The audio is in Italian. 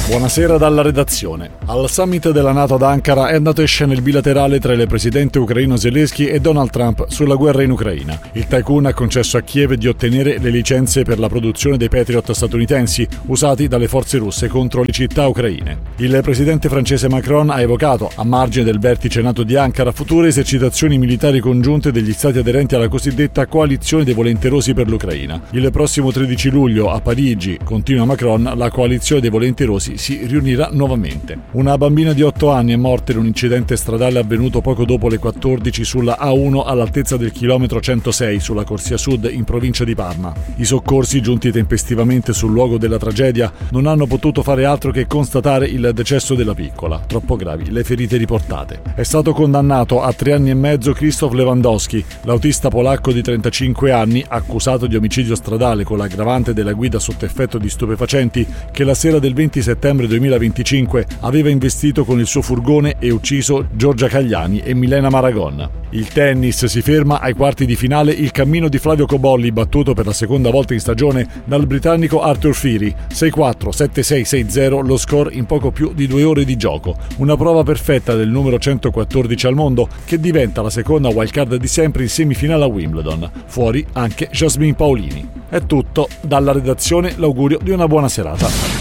Buonasera dalla redazione. Al summit della NATO ad Ankara è andato in scena il bilaterale tra il presidente ucraino Zelensky e Donald Trump sulla guerra in Ucraina. Il tycoon ha concesso a Kiev di ottenere le licenze per la produzione dei Patriot statunitensi usati dalle forze russe contro le città ucraine. Il presidente francese Macron ha evocato, a margine del vertice NATO di Ankara, future esercitazioni militari congiunte degli stati aderenti alla cosiddetta coalizione dei volenterosi per l'Ucraina. Il prossimo 13 luglio a Parigi, continua Macron, la coalizione dei volenterosi si riunirà nuovamente. Una bambina di 8 anni è morta in un incidente stradale avvenuto poco dopo le 14 sulla A1 all'altezza del chilometro 106 sulla corsia sud in provincia di Parma. I soccorsi, giunti tempestivamente sul luogo della tragedia, non hanno potuto fare altro che constatare il decesso della piccola. Troppo gravi le ferite riportate. È stato condannato a 3 anni e mezzo Krzysztof Lewandowski, l'autista polacco di 35 anni, accusato di omicidio stradale con l'aggravante della guida sotto effetto di stupefacenti, che la sera del 20 settembre 2025 aveva investito con il suo furgone e ucciso Giorgia Cagliani e Milena Maragon. Il tennis si ferma ai quarti di finale il cammino di Flavio Cobolli, battuto per la seconda volta in stagione dal britannico Arthur Fili. 6-4, 7-6, 6-0 lo score in poco più di 2 ore di gioco. Una prova perfetta del numero 114 al mondo, che diventa la seconda wildcard di sempre in semifinale a Wimbledon. Fuori anche Jasmine Paolini. È tutto. Dalla redazione l'augurio di una buona serata.